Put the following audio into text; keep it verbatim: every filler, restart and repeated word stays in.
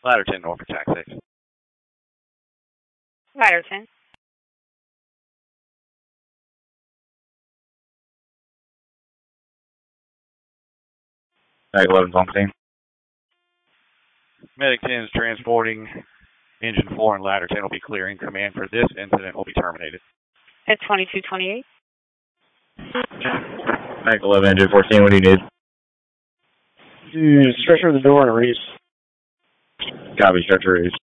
Ladder ten, Norfolk taxi. Ladder ten. Medic eleven's on scene. Medic ten is transporting engine four and ladder ten will be clearing. Command for this incident will be terminated. At twenty-two twenty-eight. Medic eleven, engine fourteen, what do you need? Dude, stretcher the door and a race. Copy, stretcher race.